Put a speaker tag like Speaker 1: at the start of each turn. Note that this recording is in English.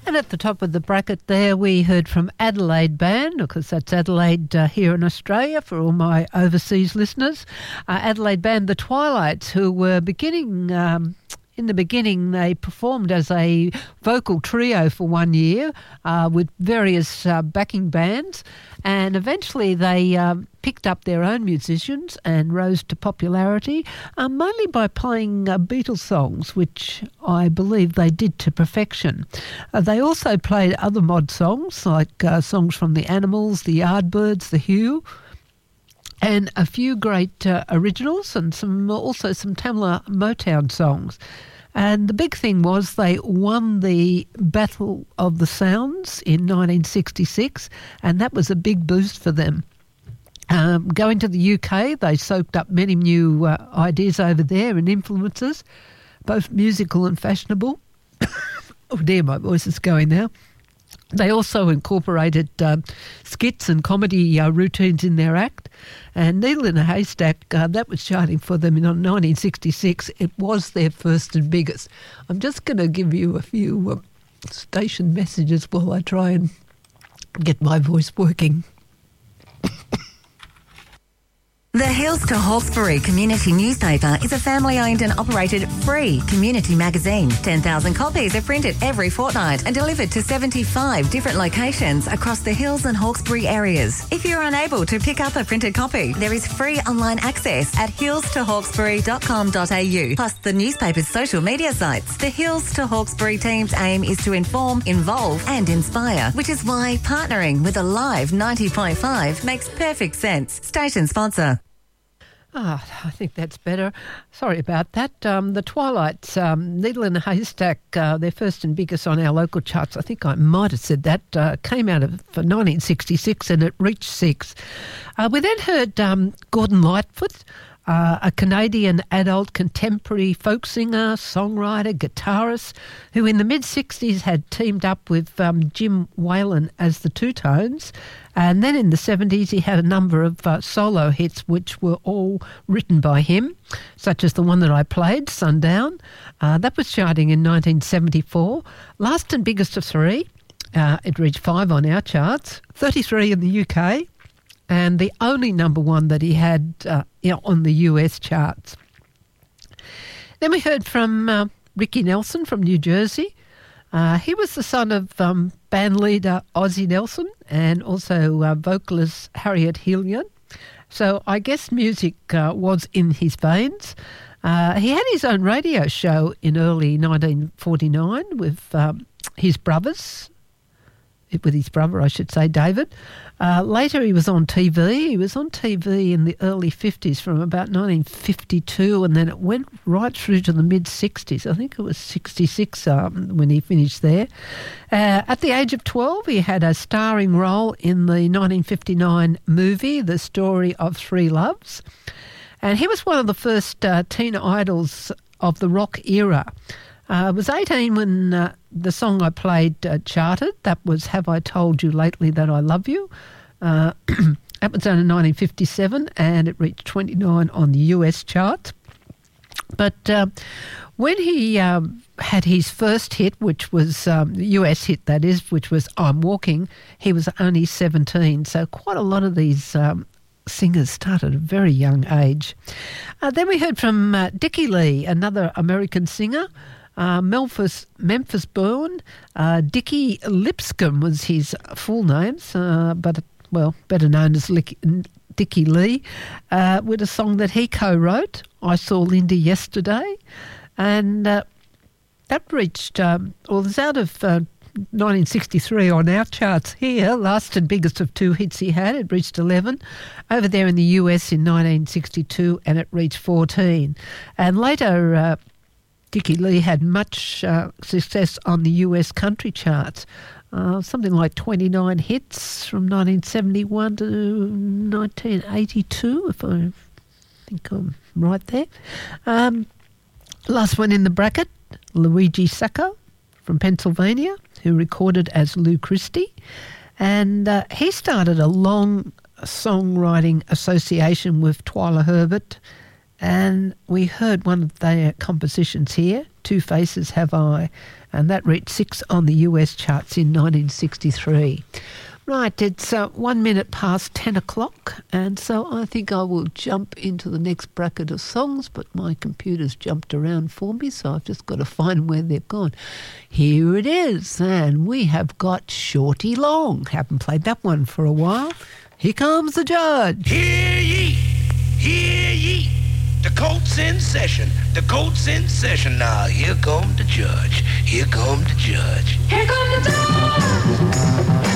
Speaker 1: And at the top of the bracket there, we heard from Adelaide Band, because that's Adelaide here in Australia for all my overseas listeners. Adelaide Band, The Twilights, who were beginning... in the beginning, they performed as a vocal trio for 1 year with various backing bands, and eventually they picked up their own musicians and rose to popularity, mainly by playing Beatles songs, which I believe they did to perfection. They also played other mod songs, like songs from the Animals, the Yardbirds, the Who, and a few great originals, and also some Tamla Motown songs. And the big thing was they won the Battle of the Sounds in 1966, and that was a big boost for them. Going to the UK, they soaked up many new ideas over there and influences, both musical and fashionable. Oh dear, my voice is going now. They also incorporated skits and comedy routines in their act. And Needle in a Haystack, that was shining for them in 1966. It was their first and biggest. I'm just going to give you a few station messages while I try and get my voice working.
Speaker 2: The Hills to Hawkesbury Community Newspaper is a family-owned and operated free community magazine. 10,000 copies are printed every fortnight and delivered to 75 different locations across the Hills and Hawkesbury areas. If you're unable to pick up a printed copy, there is free online access at hillstohawkesbury.com.au, plus the newspaper's social media sites. The Hills to Hawkesbury team's aim is to inform, involve and inspire, which is why partnering with a live 90.5 makes perfect sense. Station sponsor.
Speaker 1: I think that's better. Sorry about that. The Twilights, Needle in a Haystack, their first and biggest on our local charts. I think I might have said that. Came out of 1966 and it reached 6. We then heard Gordon Lightfoot, a Canadian adult contemporary folk singer, songwriter, guitarist, who in the mid-60s had teamed up with Jim Whalen as the Two Tones. And then in the 70s, he had a number of solo hits which were all written by him, such as the one that I played, Sundown. That was charting in 1974. Last and biggest of 3. It reached 5 on our charts, 33 in the UK, and the only number 1 that he had on the US charts. Then we heard from Ricky Nelson from New Jersey. He was the son of band leader Ozzie Nelson and also vocalist Harriet Hilliard. So I guess music was in his veins. He had his own radio show in early 1949 with his brothers. With his brother, I should say, David. Later he was on TV. He was on TV in the early 50s from about 1952, and then it went right through to the mid-60s. I think it was 66 when he finished there. At the age of 12, he had a starring role in the 1959 movie, The Story of Three Loves. And he was one of the first teen idols of the rock era. I was 18 when the song I played charted. That was Have I Told You Lately That I Love You. That was done in 1957 and it reached 29 on the US chart. But when he had his first hit, which was the US hit, that is, which was I'm Walking, he was only 17. So quite a lot of these singers started at a very young age. Then we heard from Dickie Lee, another American singer. Memphis born. Dickie Lipscomb was his full name, but, well, better known as Dickie Lee, with a song that he co-wrote, I Saw Linda Yesterday. And that reached, it was out of 1963 on our charts here, last and biggest of 2 hits he had. It reached 11. Over there in the US in 1962, and it reached 14. And later... Dickie Lee had much success on the US country charts, something like 29 hits from 1971 to 1982, if I think I'm right there. Last one in the bracket, Luigi Sacco from Pennsylvania, who recorded as Lou Christie. And he started a long songwriting association with Twyla Herbert. And we heard one of their compositions here, Two Faces Have I. and that reached 6 on the US charts in 1963. Right, it's 1 minute past 10 o'clock, and so I think I will jump into the next bracket of songs, but my computer's jumped around for me, so I've just got to find where they've gone. Here it is, and we have got Shorty Long. Haven't played that one for a while. Here comes the judge.
Speaker 3: Hear ye, the court's in session, the court's in session. Now, here come the judge, here come the judge.
Speaker 4: Here come the judge!